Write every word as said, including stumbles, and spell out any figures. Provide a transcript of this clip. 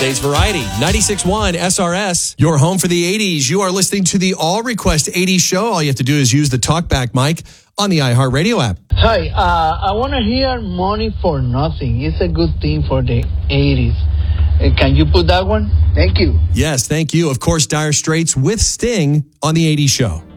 Today's Variety, ninety-six point one S R S, your home for the eighties. You are listening to the All Request eighties show. All you have to do is use the talkback mic on the iHeartRadio app. Hi, uh, I want to hear Money for Nothing. It's a good thing for the eighties. Uh, can you put that one? Thank you. Yes, thank you. Of course, Dire Straits with Sting on the eighties show.